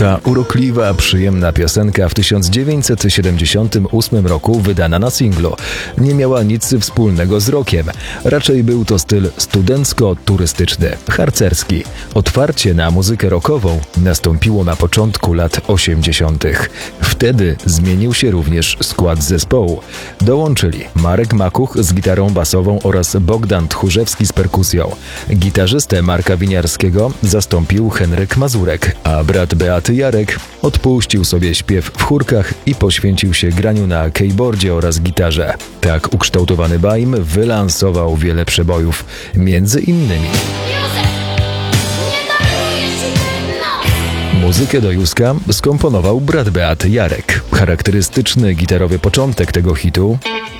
Ta urokliwa, przyjemna piosenka w 1978 roku wydana na singlu nie miała nic wspólnego z rockiem. Raczej był to styl studencko-turystyczny, harcerski. Otwarcie na muzykę rockową nastąpiło na początku lat 80. Wtedy zmienił się również skład zespołu. Dołączyli Marek Makuch z gitarą basową oraz Bogdan Tchórzewski z perkusją. Gitarzystę Marka Winiarskiego zastąpił Henryk Mazurek, a brat Beaty Jarek odpuścił sobie śpiew w chórkach i poświęcił się graniu na keyboardzie oraz gitarze. Tak ukształtowany Baim wylansował wiele przebojów, między innymi muzykę do Józka skomponował brat Beaty Jarek. Charakterystyczny gitarowy początek tego hitu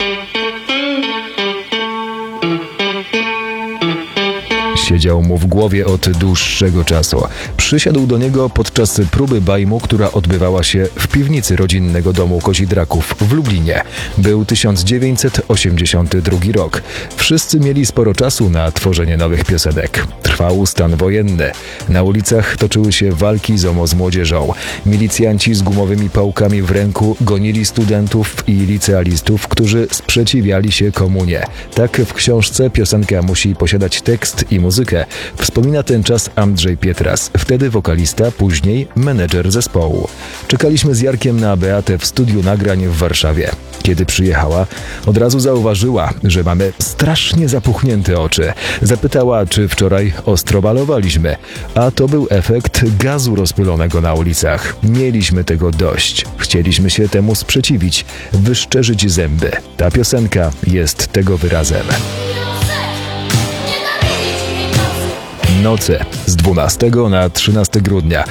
siedział mu w głowie od dłuższego czasu. Przysiadł do niego podczas próby Bajmu, która odbywała się w piwnicy rodzinnego domu Kozidraków w Lublinie. Był 1982 rok. Wszyscy mieli sporo czasu na tworzenie nowych piosenek. Trwał stan wojenny. Na ulicach toczyły się walki z młodzieżą. Milicjanci z gumowymi pałkami w ręku gonili studentów i licealistów, którzy sprzeciwiali się komunie. Tak w książce Piosenka musi posiadać tekst i muzykę wspomina ten czas Andrzej Pietras, wtedy wokalista, później menedżer zespołu. Czekaliśmy z Jarkiem na Beatę w studiu nagrań w Warszawie. Kiedy przyjechała, od razu zauważyła, że mamy strasznie zapuchnięte oczy. Zapytała, czy wczoraj ostro balowaliśmy, a to był efekt gazu rozpylonego na ulicach. Mieliśmy tego dość. Chcieliśmy się temu sprzeciwić, wyszczerzyć zęby. Ta piosenka jest tego wyrazem. Noce z 12 na 13 grudnia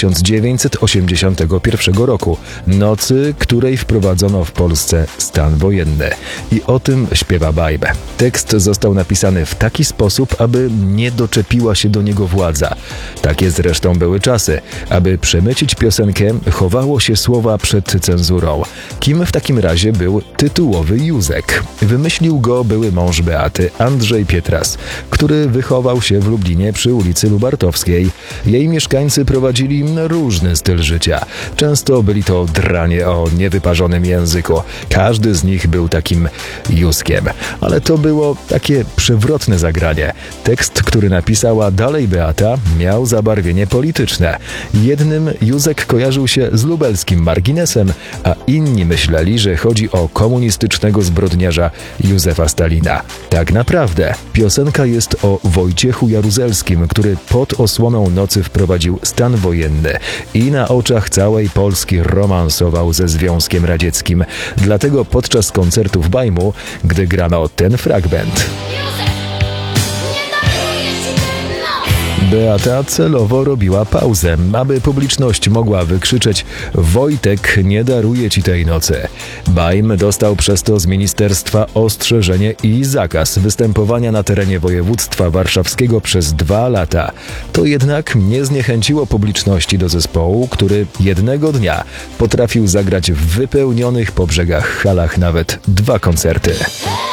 1981 roku. Nocy, której wprowadzono w Polsce stan wojenny. I o tym śpiewa Baim. Tekst został napisany w taki sposób, aby nie doczepiła się do niego władza. Takie zresztą były czasy. Aby przemycić piosenkę, chowało się słowa przed cenzurą. Kim w takim razie był tytułowy Józek? Wymyślił go były mąż Beaty, Andrzej Pietras, który wychował się w Lublinie przy ulicy Lubartowskiej. Jej mieszkańcy prowadzili różny styl życia. Często byli to dranie o niewyparzonym języku. Każdy z nich był takim Józkiem. Ale to było takie przewrotne zagranie. Tekst, który napisała dalej Beata, miał zabarwienie polityczne. Jednym Józek kojarzył się z lubelskim marginesem, a inni myśleli, że chodzi o komunistycznego zbrodniarza Józefa Stalina. Tak naprawdę piosenka jest o Wojciechu Jaruzelskim, który pod osłoną nocy wprowadził stan wojenny i na oczach całej Polski romansował ze Związkiem Radzieckim. Dlatego podczas koncertów Bajmu, gdy grano ten fragment, Beata celowo robiła pauzę, aby publiczność mogła wykrzyczeć: Wojtek, nie daruję ci tej nocy. Baim dostał przez to z ministerstwa ostrzeżenie i zakaz występowania na terenie województwa warszawskiego przez 2 lata. To jednak nie zniechęciło publiczności do zespołu, który jednego dnia potrafił zagrać w wypełnionych po brzegach halach nawet 2 koncerty.